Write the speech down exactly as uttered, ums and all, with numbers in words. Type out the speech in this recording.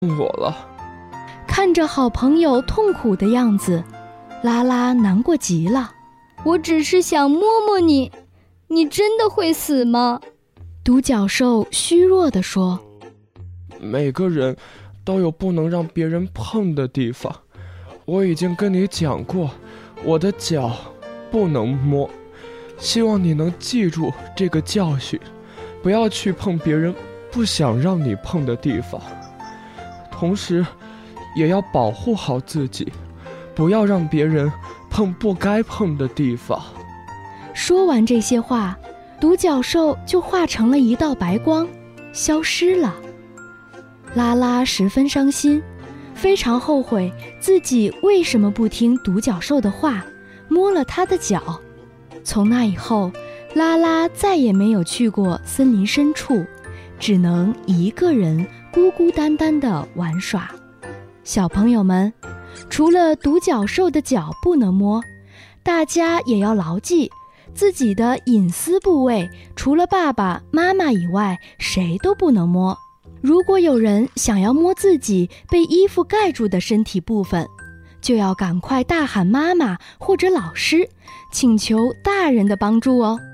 我了。 看着好朋友痛苦的样子，拉拉难过极了。 我只是想摸摸你，你真的会死吗？ 独角兽虚弱地说。 每个人都有不能让别人碰的地方，我已经跟你讲过，我的脚不能摸，希望你能记住这个教训，不要去碰别人不想让你碰的地方，同时也要保护好自己，不要让别人碰不该碰的地方。 说完这些话，独角兽就化成了一道白光，消失了。拉拉十分伤心，非常后悔自己为什么不听独角兽的话，摸了他的脚。从那以后，拉拉再也没有去过森林深处，只能一个人孤孤单单地玩耍。小朋友们，除了独角兽的脚不能摸，大家也要牢记自己的隐私部位，除了爸爸妈妈以外，谁都不能摸。如果有人想要摸自己被衣服盖住的身体部分，就要赶快大喊妈妈或者老师，请求大人的帮助哦。